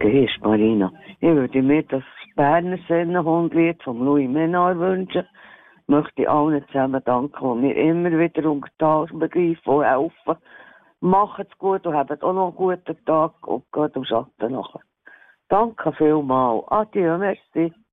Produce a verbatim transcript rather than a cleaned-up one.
Siehst, Marina, ich würde mir das Berner Sennenhundlied von Louis Menard wünschen. Ich möchte allen zusammen danken, die mir immer wieder unter die Arme begreifen und helfen. Macht's gut und habt auch noch einen guten Tag und geht am Schatten nachher. Danke vielmals. Adieu, merci.